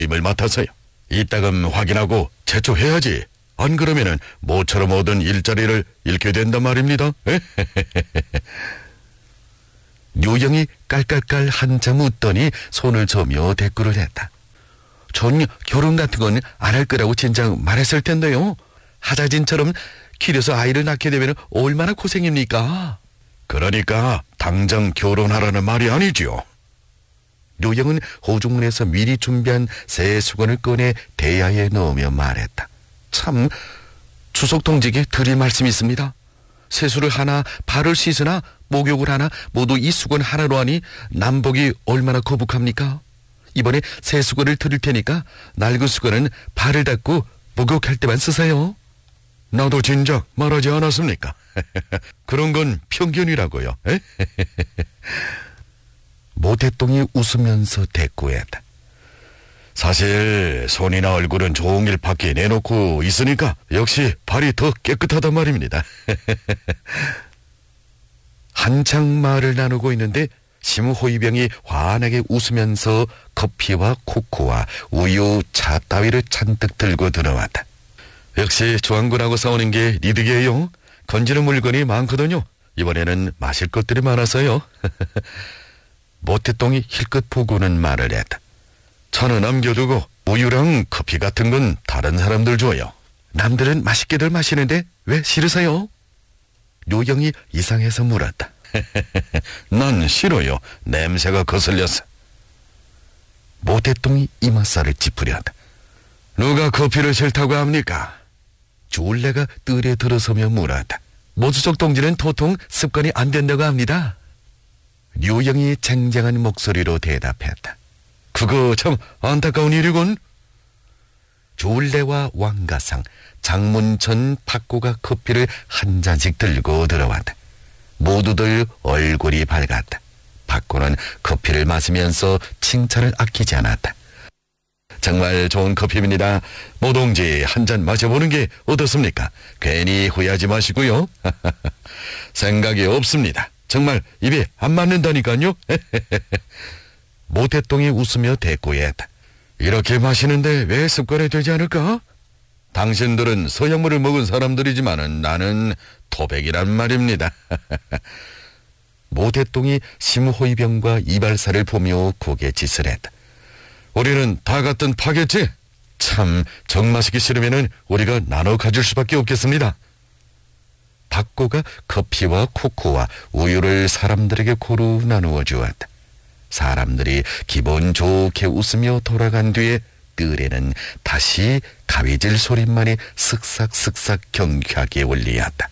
임을 맡았어요. 이따금 확인하고 제초해야지. 안 그러면은 모처럼 얻은 일자리를 잃게 된단 말입니다. 류영이 깔깔깔 한참 웃더니 손을 저며 대꾸를 했다. 전 결혼 같은 건 안 할 거라고 진작 말했을 텐데요. 하자진처럼 길에서 아이를 낳게 되면 얼마나 고생입니까? 그러니까 당장 결혼하라는 말이 아니지요. 류영은 호중문에서 미리 준비한 새 수건을 꺼내 대야에 넣으며 말했다. 참, 주석 동지에게 드릴 말씀이 있습니다. 세수를 하나, 발을 씻으나, 목욕을 하나 모두 이 수건 하나로 하니 남복이 얼마나 거북합니까? 이번에 새 수건을 드릴 테니까 낡은 수건은 발을 닦고 목욕할 때만 쓰세요. 나도 진작 말하지 않았습니까? 그런 건 편견이라고요. 모태똥이 웃으면서 대꾸했다. 사실 손이나 얼굴은 종일 밖에 내놓고 있으니까 역시 발이 더 깨끗하단 말입니다. 한창 말을 나누고 있는데 심호이병이 환하게 웃으면서 커피와 코코아, 우유, 차 따위를 잔뜩 들고 들어왔다. 역시 조항군하고 싸우는 게 네 득이에요. 건지는 물건이 많거든요. 이번에는 마실 것들이 많아서요. 모태똥이 힐끗 보고는 말을 했다. 차는 남겨두고 우유랑 커피 같은 건 다른 사람들 줘요. 남들은 맛있게들 마시는데 왜 싫으세요? 류영이 이상해서 물었다. 난 싫어요. 냄새가 거슬려서. 모태똥이 이맛살을 찌푸렸다. 누가 커피를 싫다고 합니까? 졸래가 뜰에 들어서며 물었다. 모주석 동지는 도통 습관이 안 된다고 합니다. 류영이 쟁쟁한 목소리로 대답했다. 그거 참 안타까운 일이군. 졸래와 왕가상, 장문천, 박고가 커피를 한 잔씩 들고 들어왔다. 모두들 얼굴이 밝았다. 박고는 커피를 마시면서 칭찬을 아끼지 않았다. 정말 좋은 커피입니다. 모동지 한 잔 마셔보는 게 어떻습니까? 괜히 후회하지 마시고요. 생각이 없습니다. 정말 입에 안 맞는다니까요. 모태똥이 웃으며 대꾸했다. 이렇게 마시는데 왜 습관이 되지 않을까? 당신들은 서약물을 먹은 사람들이지만은 나는 토백이란 말입니다. 모태똥이 심호이병과 이발사를 보며 고개 짓을했다. 우리는 다 같은 파겠지? 참, 정 마시기 싫으면은 우리가 나눠 가질 수밖에 없겠습니다. 박고가 커피와 코코와 우유를 사람들에게 고루 나누어 주었다. 사람들이 기분 좋게 웃으며 돌아간 뒤에 뜰에는 다시 가위질 소리만이 슥싹슥싹 경쾌하게 울리었다.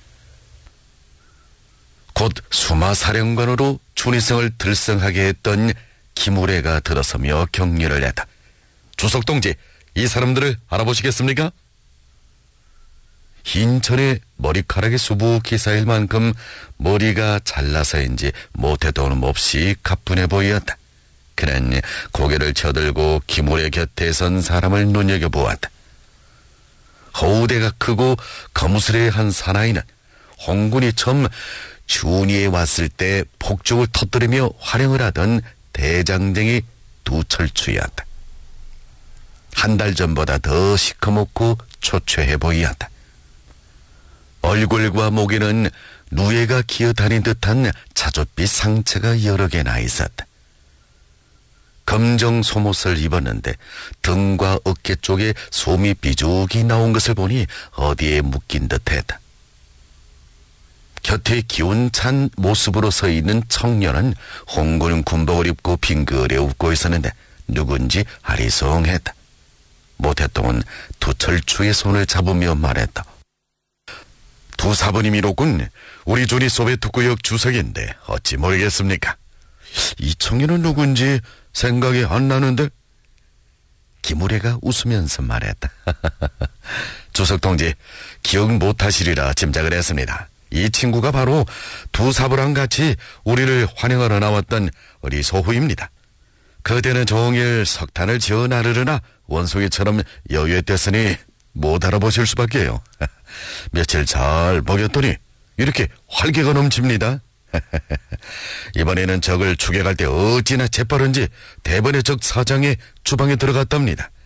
곧 수마사령관으로 준의성을 들썩하게 했던 김우래가 들어서며 격려를 했다. 주석동지, 이 사람들을 알아보시겠습니까? 흰천에 머리카락이 수북히 쌓일 만큼 머리가 잘나서인지 모태도는 몹시 가뿐해 보였다. 그는 고개를 쳐들고 김우래 곁에 선 사람을 눈여겨보았다. 허우대가 크고 거무스레한 사나이는 홍군이 처음 준위에 왔을 때 폭죽을 터뜨리며 활용을 하던 대장쟁이 두철추였다. 한 달 전보다 더 시커멓고 초췌해 보였다. 얼굴과 목에는 누에가 기어다닌 듯한 자줏빛 상처가 여러 개나 있었다. 검정 속옷을 입었는데 등과 어깨 쪽에 솜이 삐죽이 나온 것을 보니 어디에 묶인 듯했다. 곁에 기운찬 모습으로 서 있는 청년은 홍군 군복을 입고 빙그레 웃고 있었는데 누군지 아리송했다. 모태똥은 두철추의 손을 잡으며 말했다. 두 사부님이로군. 우리 존이 소베트구역 주석인데 어찌 모르겠습니까? 이 청년은 누군지 생각이 안 나는데? 김우래가 웃으면서 말했다. 주석 동지, 기억 못하시리라 짐작을 했습니다. 이 친구가 바로 두 사부랑 같이 우리를 환영하러 나왔던 우리 소후입니다. 그대는 종일 석탄을 지어 나르르나 원숭이처럼 여유했댔으니 못 알아보실 수밖에요. 며칠 잘 먹였더니 이렇게 활기가 넘칩니다. 이번에는 적을 추격할 때 어찌나 재빠른지 대번에 적 사장의 주방에 들어갔답니다.